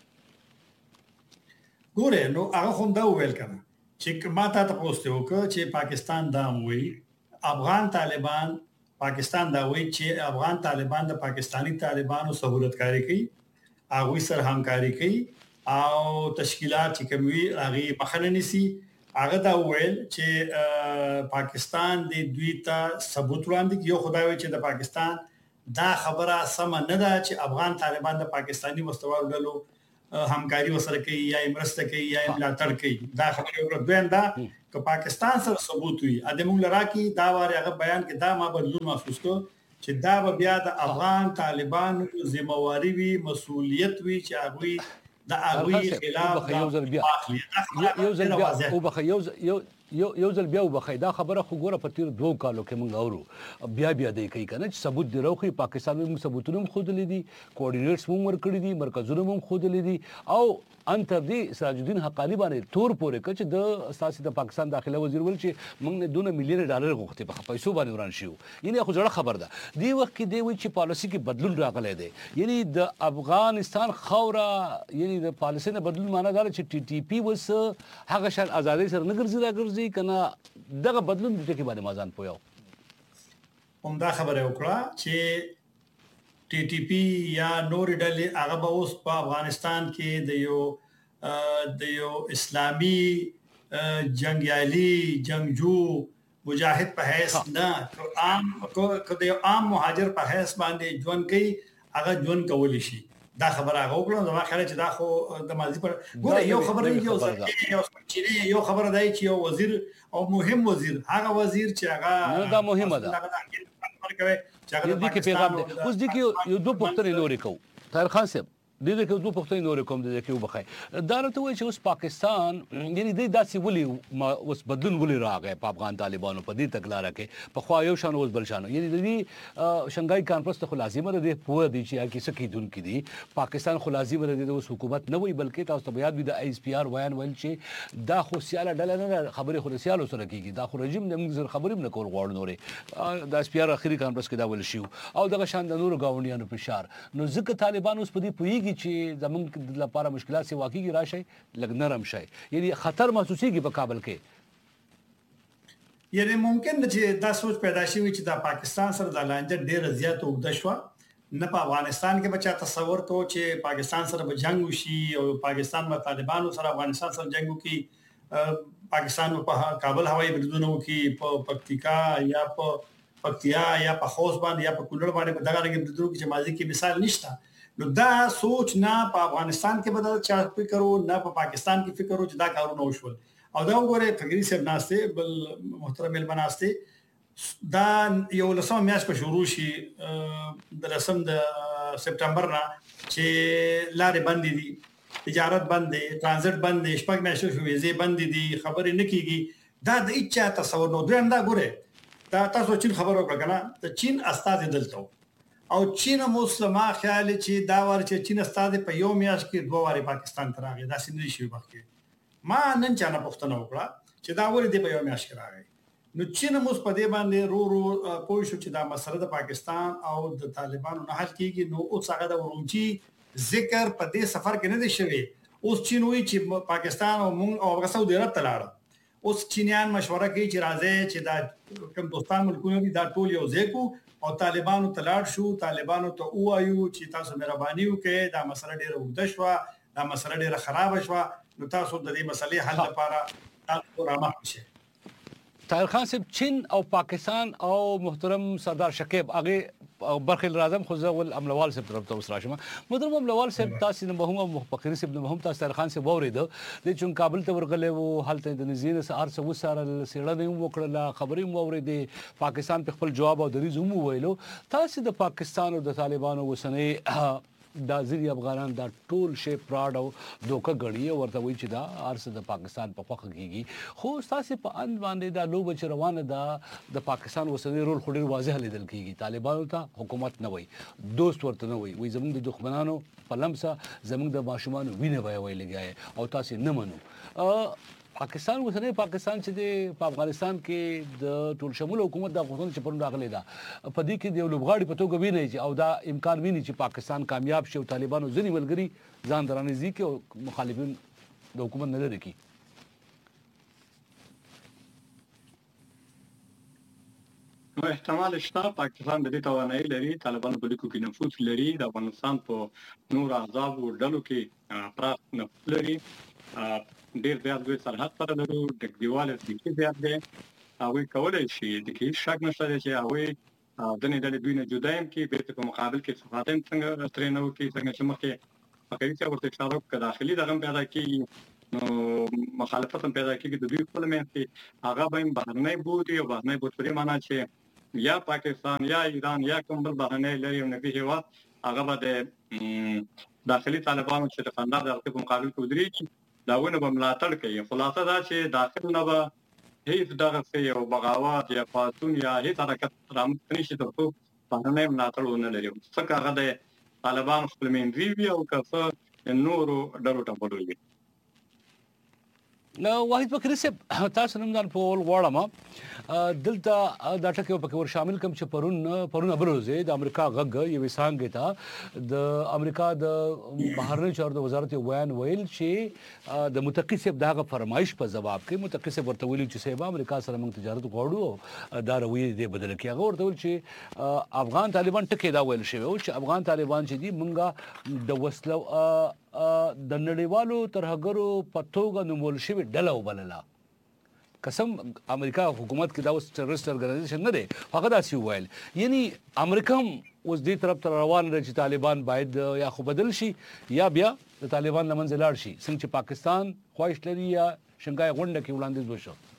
ګوره نو هغه هم دا ویل کړه چې ما ته تاسو وکړه چې پاکستان دا وی افغان طالبان پاکستان دا وایي چې افغان طالبان د پاکستانی طالبانو سہولت کاری کوي هغه سره همکاري کوي او تشکیلات چې کوي هغه مخنه نسی هغه دا ویل چې پاکستان د دوی ته ثبوت وړاندې یو خدای چې د پاکستان دا خبره سم نه ده چې افغان طالبان د پاکستانی مستوار ډلو همکاري وسره کوي یا مرسته کوي یا ملاتړ کوي دا خبره یو دویم دا که پاکستان سره ثبوت وي ا د موږ لراکي دا واره هغه بیان کې دا ما بدلون محسوس کو چې دا به بیا د افغان طالبان ذمہواری وي مسؤلیت وي چې هغه د هغه خلاف یو ځل بیا یو ځل بیا او بخ یو یو یو ځل بیا وبخای دا خبره خو ګوره په تیر دوه کالو کې موږ اورو بیا بیا دی کوي کنه چې ثبوت دی راوخي پاکستان موږ ثبوتونه خود لیدي کوارډینیټس موږ ورکړي دي مرکزونه موږ خود لیدي او انت دې سراج الدین حقانی باندې تور پورې کچ د اساسي د پاکستان داخله وزیر ول چې موږ نه دونه میلیون ډالر غوښتي په پیسو باندې وران شو یعنی خو جوړه خبر ده دی وخت کې دی وی چې پالیسی کې بدلون راغلی دی یعنی د افغانستان خورا یعنی د پالیسی نه بدلون معنی دا چې ټي ټي پی وس هغه شان ازادي سره نه ګرځي راګرځي کنه دغه بدلون د ټکی باندې مازان پویو هم دا خبره وکړه چې ټي ټي پی یا نور ډلې هغه به اوس په افغانستان کې د یو د یو اسلامي جنگیالي جنگجو مجاهد په حیث نه عام کو د یو عام مهاجر په حیث باندې ژوند کوي هغه ژوند کولی شي دا خبره هغه وکړه نو خیال چې دا خو د ماضي پر ګوره یو خبره یو ځکه یو خبره دی چې یو وزیر او مهم وزیر هغه وزیر چې هغه دا مهمه ده کوي چې هغه د پیغام دی اوس د کې یو دوه پښتنې نورې کو طاهر خان صاحب د دې کې دوه پښتنې نورې کوم د دې کې وبخای دا راته وایي چې اوس پاکستان یعنی د داسې ولي اوس بدلون ولي راغی په افغان طالبانو په دې تګلاره کې په خوا یو شان اوس بل شان یعنی د دې شنګای کانفرنس ته لازمه ده په دې چې کې سکی دن کې دي پاکستان خو لازمه ده د اوس حکومت نه وي بلکې تاسو ته یاد وي د ایس پی آر وایي ویل چې دا خو سیاله ډله نه خبره خو سیالو سره کیږي دا خو رژیم د موږ خبرې نه کول غواړو نورې د ایس پی آر اخیری کانفرنس کې دا ول شي او دغه شان د نورو گاونډیانو فشار نو ځکه طالبان اوس په دې پویږي چې زمونږ لپاره مشکلات سی واقعي راشي لګ نرم شي یعنی خطر محسوسيږي په کابل کې یعنی ممکن چې دا سوچ پیدا شي چې دا پاکستان سره د لانجه ډېر زیات وګد شو نه په افغانستان کې بچا تصور کو چې پاکستان سره به جنگ وشي او پاکستان په طالبانو سره افغانستان سره جنگ وکي پاکستان په کابل هوایي بندرونو کې په پکتیکا یا په پکتیا یا په خوست باندې یا په کونړ باندې دغه رنګ بندرونو کې ماضي کې مثال نشته نو دا سوچ نه په افغانستان کې بدل چا فکر او نه په پاکستان کې فکر او چې دا کارونه وشول او دا وګوره فقيري صاحب ناشته بل محترم ملمناسته دا یو لسمه میاشت په شروع شي د رسم د سپټمبر نه چې لارې بندې دي تجارت بند دي ترانزیت بند دي شپږ میاشتې شو ویزې بند دي خبرې نه کیږي دا د اچا تصور نو دریم دا ګوره دا تاسو چین خبرو کړه کنه ته چین استاد دلته او چین مسلمه خیال چې دا ور چې چین استاد په یو میاش کې دوه واری پاکستان ته راغی دا سندري شوی بخښه ما نن چانه پښتنه وکړه چې دا ور دې په یو میاش کې راغی نو چین مس په دې باندې رو رو پوه شو چې دا مسله د پاکستان او د طالبانو نه حل کیږي نو اوس هغه د ورونچی ذکر په دې سفر کې نه دی شوی اوس چین وی چې پاکستان او موږ او هغه سعودي عرب ته لاړ اوس چینیان مشوره کوي چې راځي چې دا کوم دوستان ملکونه دي دا ټول یو ځای کو او طالبانو تلاړ شو طالبانو ته وایو چې تاسو مهرباني وکړئ دا مسله ډیره وګد شو دا مسله ډیره خراب شو نو تاسو د دې مسلې حل لپاره تاسو رامخ شئ طاهر خان صاحب چین او پاکستان او محترم سردار شکیب هغه برخل راځم خو زه ول املوال صاحب طرف ته وسرا شم محترم املوال صاحب تاسو نه مهم فقيري صاحب نه مهم تاسو طاهر خان صاحب اورید د چون کابل ته ورغلې وو حالت د نزین سره څو سره سیړه نه وکړه خبرې مو اورید پاکستان په خپل جواب او دریز مو ویلو تاسو د پاکستان او د طالبانو وسنې دا ځری افغانان دا ټول شی پراډ او دوکه غړي ورته وی چې دا ارسه د پاکستان په خوخه کیږي خو تاسو په اند باندې دا لوب چې روانه ده د پاکستان وسنی رول خوري واضح لیدل کیږي طالبانو ته حکومت نه وي دوست ورته نه وي وي زموږ د دښمنانو په لمسه زموږ د ماشومان وینه وای وای لګای او تاسو نه منو پاکستان وسنه پاکستان چې په افغانستان کې د ټول شمول حکومت د غوښتنې چې پرون راغلی دا په دې کې د لوبغاړي په توګه ویني چې او دا امکان ویني چې پاکستان کامیاب شي او طالبانو ځنی ملګری ځان درانځي کې او مخالفین د حکومت نه لري کی نو احتمال شته پاکستان د دې توانایي لري طالبان په لیکو کې نفوذ لري د افغانستان په نور احزاب او ډلو کې پراخ نفوذ لري ډېر زیات دوی سرحد سره لري د دیواله کې زیات دي هغه کولای شي د کې شک نشته چې هغه د نه د دوی نه جدایم کې به په مقابل کې صفاتین څنګه ترېنو کې څنګه چې مخکې فقېري چې ورته اشاره وکړه داخلي دغه پیدا کیږي نو مخالفت هم پیدا کیږي د دوی خپل مې چې هغه به بهرنۍ بودي او بهرنۍ بودي په معنا چې یا پاکستان یا ایران یا کوم بل بهرنۍ لري او نبي هوا هغه به د داخلي طالبانو چې د فندق د په مقابل کې ودرېږي داونه به ملاتړ کوي خلاصه دا چې داخل نه به هیڅ دغه څه او بغاوت یا پاتون یا هیڅ حرکت رامنځته نشي ترڅو بهرنۍ ملاتړ ونه لري څنګه هغه د طالبان خپل منځوي او کفه نورو ډلو ته وړي نو واحد فکر صاحب تاسو نن ځان په ول غواړم دلته دا ټکي په کې ور شامل کوم چې پرون پرون ابروزه د امریکا غږ یو وسانګ ته د امریکا د بهرنی چارو د وزارت ویان ویل چې د متقی صاحب دغه فرمایش په جواب کې متقی صاحب ورته ویل چې صاحب امریکا سره موږ تجارت غواړو دا روي دې بدل کې هغه ورته ویل چې افغان طالبان ټکي دا ویل شوی چې افغان طالبان چې دي مونږه د وسلو د نړیوالو ترهګرو په توګه نومول شوی ډله وبلله قسم امریکا حکومت کې دا اوس ټیرریست ارګنایزیشن نه دی هغه داسې ویل یعنی امریکا هم اوس دې طرف ته روان دی چې طالبان باید یا خو بدل شي یا بیا د طالبان لمنځه لاړ شي څنګه چې پاکستان خواهش لري یا شنګای غونډه کې وړاندیز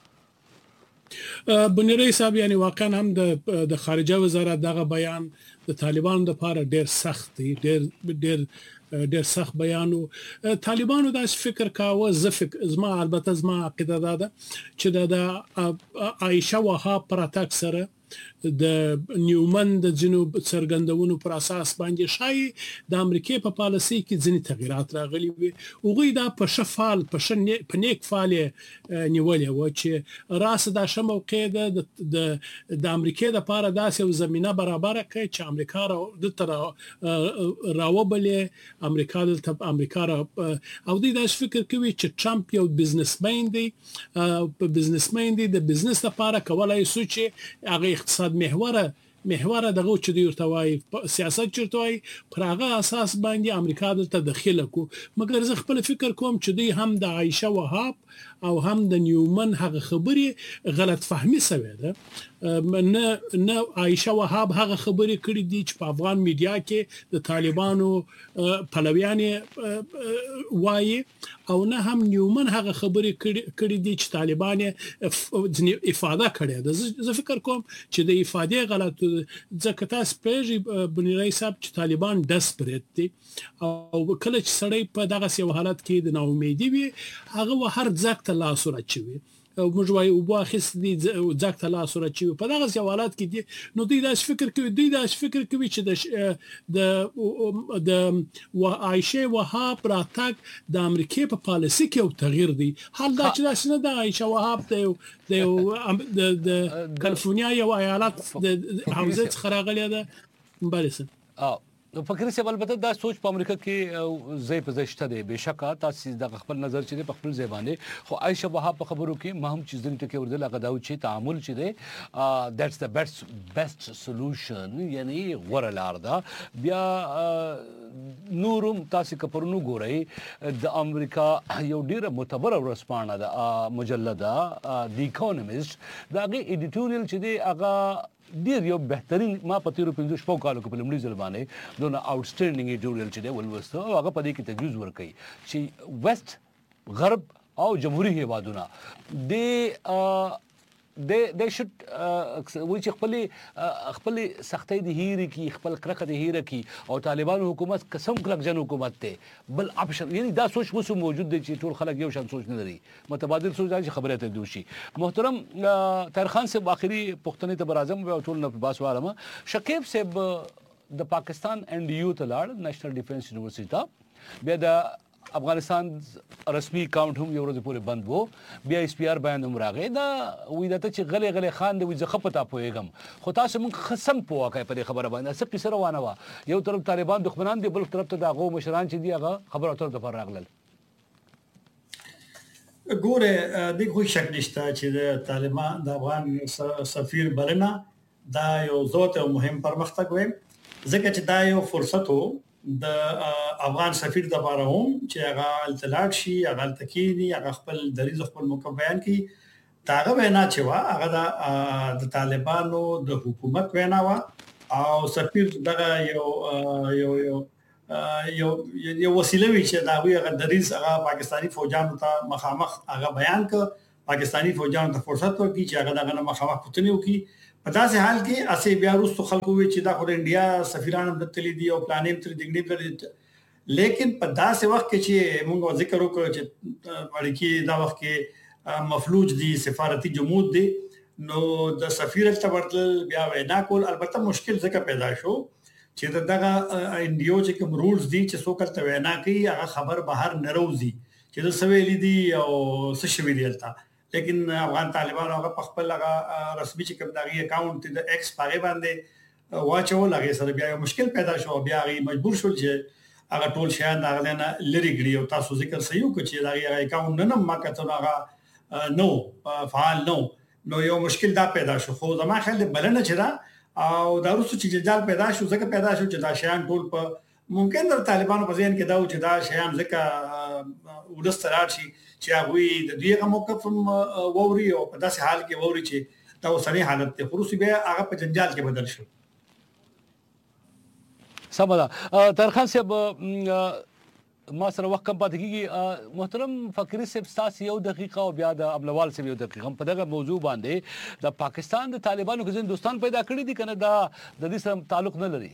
وشو بنيري صاحب یعنی واقعا هم د د خارجه وزارت دغه بیان د طالبانو لپاره ډیر سخت دی ډیر ډیر ډیر سخت بیانو طالبانو دا فکر کاوه زه فکر زما البته زما عقیده ده چې د عائشه وهاب پر اتاک سره د نیومن د جنوب څرګندونو پر اساس باندې شای د امریکای په پالیسي کې ځینې تغیرات راغلي وي او غي دا په شفال په شن په نیک فعال نیولې و چې راس دا شموقع د د د امریکای د لپاره داسې زمينه برابر کړي چې امریکا را د تر راوبلې امریکا د امریکا را او د داس فکر کوي چې ټرمپ یو بزنسمن دی په بزنسمن دی د بزنس لپاره کولای شي چې هغه اقتصاد محوره محور دغه چې دی ورتوي سیاست چرتوي پر هغه اساس باندې امریکا دلته دخیله کو مګر زه خپل فکر کوم چې دی هم د عائشه وهاب او هم د نیومن هغه خبري غلط فهمي سوي ده نه نه عائشه وهاب هغه خبري کړې دي چې په افغان میډیا کې د طالبانو پلویان وایي او نه هم نیومن هغه خبري کړې دي چې طالبان افاده کړي ده زه فکر کوم چې د افاده غلط ځکه تاسو په بنيري صاحب چې طالبان ډسپریټ دي او کله چې سړی په دغه سیو حالت کې د ناامیدي وي هغه هر ځکه لا صورت چوي او موږ وایو او اخس دي ځکه لا صورت چوي په دغه سیو حالت کې دي نو دوی دا فکر کوي دوی دا فکر کوي چې د د عائشه وهاب راتګ د امریکای په پالیسي کې یو تغییر دی حال دا چې دا نه د عائشه وهاب د د د کالیفورنیا یو ایالت د حوزه څخه راغلی ده بلسن او نو فکر سي البته دا سوچ په امریکا کې زی په زشته دی بشکه تاسو د خپل نظر چې په خپل زبانه خو عائشه وهاب په خبرو کې مهم چیز دې ټکی ورده لګا دا چې تعامل چې دی دټس د بیسټ بیسټ سولوشن یعنی غوړه لار ده بیا نورم تاسو کپرونو ګورئ د امریکا یو ډیره معتبر ورسپانه ده مجله د اکونومیست داغه ایډیټوریال چې دی هغه ډیر یو بهترین ما په تیرو پنځه شپږ کالو کې په لمړي ځل باندې دونه اوټسټینډینګ ایډیټوریال چې دی ولوسته او هغه په دې کې تجویز ورکړي چې ویسټ غرب او جمهوریت هیوادونه د د د شټ وی چې خپل خپل سختۍ د هیره کې خپل کرکه د هیره کې او طالبان حکومت قسم کلک جن حکومت ته بل اپشن یعنی دا سوچ وسو موجود دی چې ټول خلک یو شان سوچ نه لري متبادل سوچ دی خبره ته دوشي محترم طاهر خان صاحب اخري پښتنې ته برازم او ټول نه باس وارم شکیب صاحب د پاکستان اند یو ته لاړ نېشنل ډیفنس یونیورسيټي ته بیا د افغانستان رسمي اکاونټ هم یو ورځ پورې بند وو بیا اس پی آر بیان هم راغی دا وې دته چې غلې غلې خان دی وځ خپتا پويګم خو تاسو موږ خصم پوها کوي په خبره باندې څه کیسه روانه وا یو طرف طالبان دښمنان دي بل طرف ته د غو مشران چې دی هغه خبره اتر د پر راغلل ګوره د خو شک نشته چې د طالبان د افغان سفیر بلنه دا یو زوت او مهم پرمختګ وي ځکه چې دا یو فرصت وو د افغان سفیر د لپاره هم چې هغه التلاټ شي هغه تکینی هغه خپل دریض خپل موقف بیان کړي داغه وینا چې وا هغه د طالبانو د حکومت وینا وا او سفیر دغه یو یو یو یو یو وسیله وی چې دا وی هغه دریض هغه پاکستانی فوجانو ته مخامخ هغه بیان ک پاکستانی فوجانو ته فرصت ورکړي چې هغه دغه مخامخ کوتنی وکړي په داسې حال کې اسې بیا وروسته خلکو وی چې دا خو انډیا سفیرانو د تللی دی او پلانې تر دګنی پر لیکن په داسې وخت کې چې موږ ذکر وکړو چې وړي کې دا وخت کې مفلوج دي سفارتي جمود دي نو د سفیر تبرتل بیا وینا کول البته مشکل ځکه پیدا شو چې دغه انډیو چې کوم رولز دي چې څوک ته وینا کوي هغه خبر بهر نه راوځي چې د سویل دي او څه شوی دی البته لیکن افغان طالبانو هغه په خپل هغه رسمي چې کوم دغه اکاونټ د ایکس پاره باندې واچول هغه سره بیا مشکل پیدا شو بیا هغه مجبور شول چې هغه ټول شیان هغه نه لری کړی او تاسو ذکر صحیح وکړي چې دغه اکاونټ نه ما کته هغه نو فعال نو نو یو مشکل دا پیدا شو خو زما خیال بلنه چې دا او دا روسو چې جدال پیدا شو ځکه پیدا شو چې دا شیان ټول په ممکن د طالبانو په ذهن کې دا چې دا شیان ځکه ورسترات شي چې هغه د دوی موقف ووري او په داسې حال کې ووري چې دا اوسنی حالت ته خروسي به هغه په جنجال کې بدل شو سمدا ترخان صاحب ما سره وخت کم پاتې کیږي محترم فقیری صاحب تاسو یو دقیقه او بیا د ابلوال صاحب یو دقیقه په دغه موضوع باندې د پاکستان د طالبانو کې هندستان پیدا کړی دي کنه دا د دې سره تعلق نه لري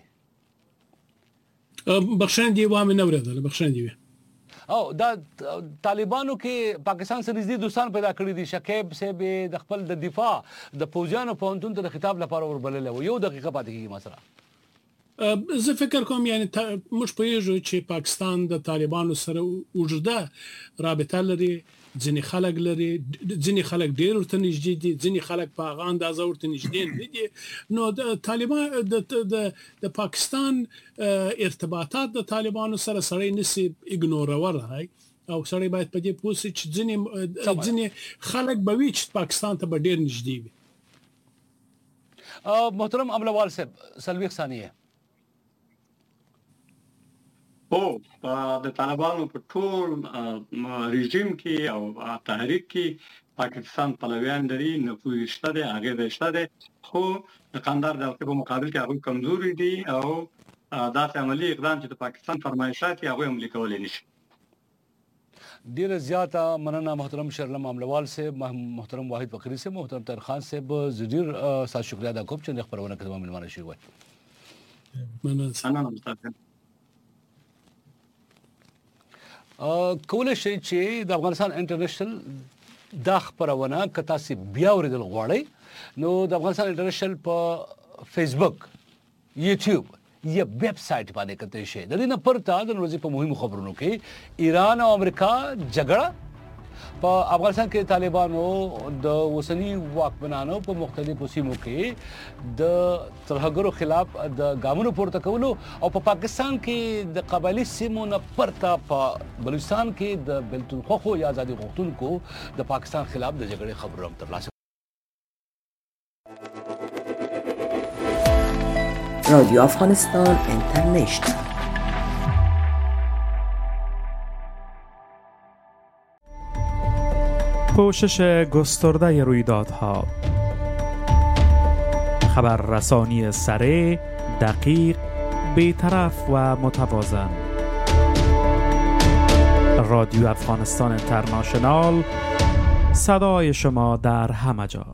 بخښنه دی وامه نه ورته بخښنه دی او دا طالبانو کې پاکستان سره نږدې دوستان پیدا کړی دي شکیب صاحب د خپل د دفاع د پوجانو پونتون ته خطاب لپاره وربلل و یو دقیقه پاتې کیږي مسره زه فکر کوم یعنی موږ پوهیږو چې پاکستان د طالبانو سره وجوده رابطه لري ځینې خلک لري ځینې خلک ډېر ورته نږدې دي ځینې خلک په هغه اندازه ورته نږدې نه دي نو د طالبان د د پاکستان ارتباطات د طالبانو سره سړی نسی اګنورولای او سړی باید په دې پوه شي چې ځینې ځینې خلک به وي چې پاکستان ته به ډېر نږدې وي محترم املوال صاحب سلویخ ثانیه او د طالبانو په ټول رژیم کې او تحریک کې پاکستان پلویان لري نفوذ شته دی هغه شته دی خو د قندار د په مقابل کې هغه کمزوري دي او داسې عملی اقدام چې د پاکستان فرمایشات هغه عملي کولای نشي ډیر زیاته مننه محترم شرلم املوال صاحب محترم واحد فقیری صاحب محترم ترخان صاحب زدیر سات شکریہ ادا کوم چې خبرونه کوم ملمانه شي وای مننه مننه کولای شي چې د افغانستان انټرنیشنل دا خبرونه کتا سي بیا ورېدل غواړي نو د افغانستان انټرنیشنل په فیسبوک یوټیوب یا ویب سټ باندې کته شي د دې نه پرته د ورځې په مهمو خبرونو کې ایران او امریکا جګړه په افغانستان کې طالبانو د وسنی واکمنانو په مختلفو سیمو کې د ترهګرو خلاف د ګامونو پورته کولو او په پاکستان کې د قبایلی سیمو نه پرته په بلوچستان کې د بلتون خوخو یا آزادي غوښتونکو د پاکستان خلاف د جګړې خبرونه ترلاسه رادیو افغانستان اینترنشنال پوشش گسترده رویدادها، خبررسانی سریع، دقیق، بی‌طرف و متوازن. رادیو افغانستان اینترنشنال، صدای شما در همه جا.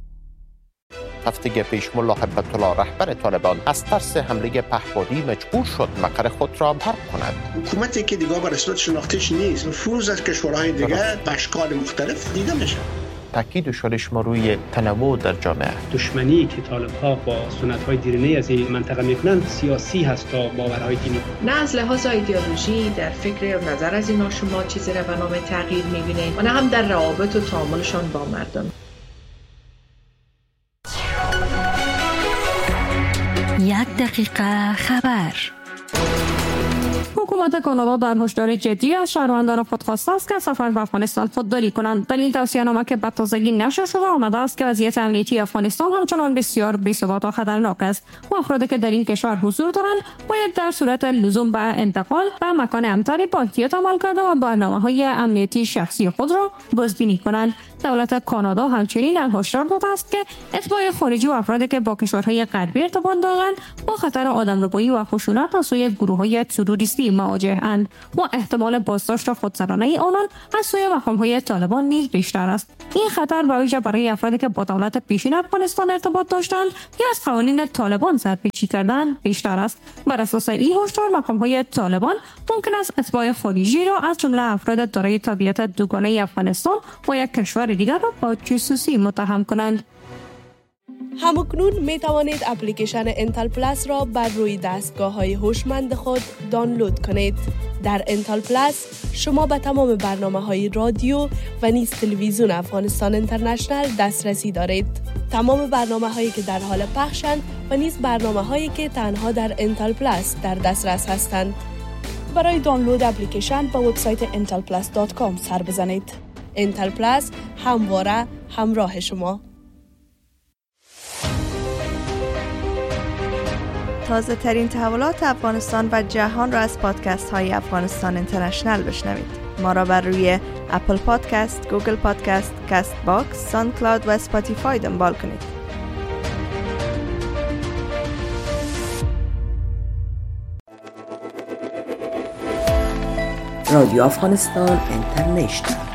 هفته پیش ملا هیبت الله رهبر طالبان از ترس حمله پهپادی مجبور شد مقر خود را ترک کند. حکومتی که دیگه به رسمیت شناختیش نیست، نفوذ از کشورهای دیگه به اشکال مختلف دیده میشه. تاکیدشان روی تنوع در جامعه. دشمنی که طالب‌ها با سنت‌های دیرینه از این منطقه میکنند سیاسی هست تا باورهای دینی. نه از لحاظ ایدئولوژی در فکر و نظر از اینا شما چیزی را به نام تغییر میبینید و نه هم در روابط و تعاملشان با مردم. یک دقیقه خبر. حکومت کانادا در هشدار جدی از شهروندان خود خواسته است که سفر به افغانستان خودداری کنند. دلیل توصیه‌نامه که به تازگی نشر شده آمده است که وضعیت امنیتی افغانستان همچنان بسیار بی‌ثبات و خطرناک است و افرادی که در این کشور حضور دارند باید در صورت لزوم به انتقال به مکان امن‌تری با احتیاط عمل کرده و برنامه‌های امنیتی شخصی خود را بازبینی کنند. دولت کانادا همچنین هشدار داده است که اتباع خارجی و افرادی که با کشورهای غربی ارتباط دارند با خطر آدمربایی و خشونت از سوی گروه‌های تروریستی مواجه‌اند و احتمال بازداشت خودسرانه آنان از سوی مقام‌های طالبان نیز بیشتر است. این خطر به ویژه برای افرادی که با دولت پیشین افغانستان ارتباط داشتند یا از قوانین طالبان سرپیچی کردند بیشتر است. بر اساس این هشدار مقام‌های طالبان ممکن است اتباع خارجی را از جمله افراد دارای تابعیت دوگانه افغانستان و یک کشور دیگر را با جاسوسی متهم کنند. همکنون می توانید اپلیکیشن انتل پلاس را بر روی دستگاه های هوشمند خود دانلود کنید. در انتل پلاس شما به تمام برنامه های رادیو و نیز تلویزیون افغانستان اینترنشنال دسترسی دارید. تمام برنامه هایی که در حال پخشند و نیز برنامه هایی که تنها در انتل پلاس در دسترس هستند. برای دانلود اپلیکیشن به وبسایت انتل پلاس دات کام سر بزنید. انتل پلاس همواره همراه شما. تازه ترین تحولات افغانستان و جهان را از پادکست های افغانستان اینترنشنال بشنوید. ما را بر روی اپل پادکست، گوگل پادکست، کست باکس، ساوند کلاود و اسپاتیفای دنبال کنید. رادیو افغانستان اینترنشنال